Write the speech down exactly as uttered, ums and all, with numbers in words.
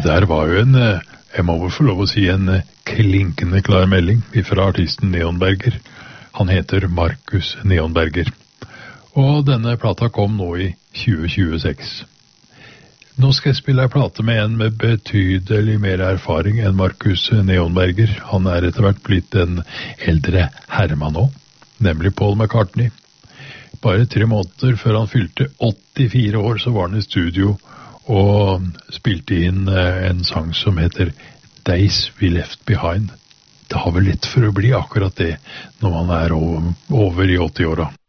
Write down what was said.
Det der var jo en, jeg må vel få lov å si, en klinkende klar melding fra artisten Neonberger. Han heter Markus Neonberger. Og denne plata kom nå i tjue tjueseks. Nå skal jeg spille en plate med en med betydelig mer erfaring enn Markus Neonberger. Han er etter hvert blitt en eldre herremann nå, nemlig Paul McCartney. Bare tre måneder før han fylte åttifire år, så var han i studio og spilte inn en sang som heter Days We Left Behind. Det har vel litt for å bli akkurat det når man er over i åtti-åra.